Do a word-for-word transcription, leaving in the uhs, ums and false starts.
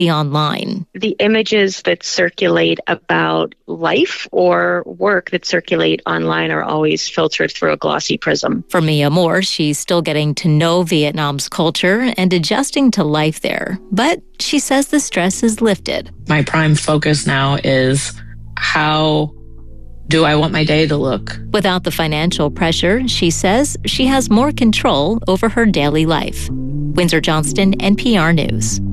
online. The images that circulate about life or work that circulate online are always filtered through a glossy prism. For Mia Moore, she's still getting to know Vietnam's culture and adjusting to life there. But she says the stress is lifted. My prime focus now is how do I want my day to look? Without the financial pressure, she says she has more control over her daily life. Windsor Johnston, N P R News.